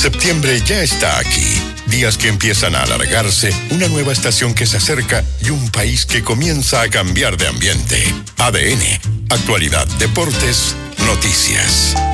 Septiembre ya está aquí. Días que empiezan a alargarse, una nueva estación que se acerca y un país que comienza a cambiar de ambiente. ADN, actualidad, deportes, noticias.